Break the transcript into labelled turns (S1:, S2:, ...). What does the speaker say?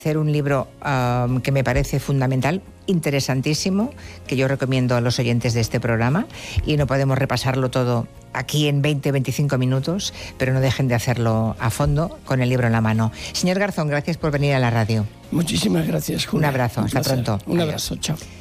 S1: Hacer un libro que me parece fundamental, interesantísimo, que yo recomiendo a los oyentes de este programa, y no podemos repasarlo todo aquí en 20-25 minutos, pero no dejen de hacerlo a fondo con el libro en la mano. Señor Garzón, gracias por venir a la radio.
S2: Muchísimas gracias, Julia.
S1: Un abrazo, hasta pronto.
S2: Un abrazo, chao.